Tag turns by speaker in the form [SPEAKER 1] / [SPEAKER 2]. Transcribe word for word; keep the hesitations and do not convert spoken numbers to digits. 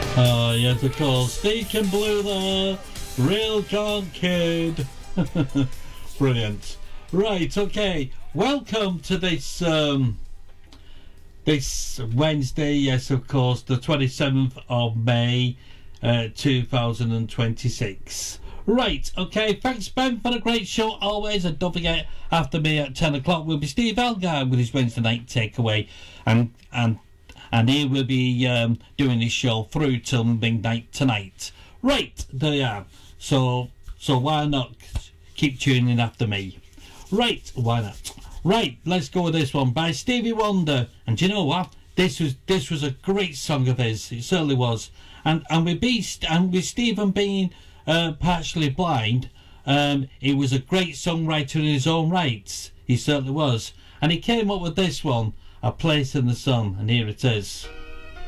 [SPEAKER 1] Oh, yes, of course. Deacon Blue there. Real John Kidd. Brilliant. Right, okay. Welcome to this um, this Wednesday, yes, of course, the twenty-seventh of May, uh, two thousand twenty-six. Right, okay. Thanks, Ben, for a great show always. And don't forget, after me at ten o'clock will be Steve Elgar with his Wednesday night takeaway. And, and And he will be um, doing his show through till midnight tonight. Right, there you are. So, so why not keep tuning after me? Right, why not? Right, let's go with this one by Stevie Wonder. And do you know what? This was this was a great song of his. It certainly was. And and with Beast and with Stephen being uh, partially blind, um, he was a great songwriter in his own rights. He certainly was. And he came up with this one. A Place in the Sun, and here it is.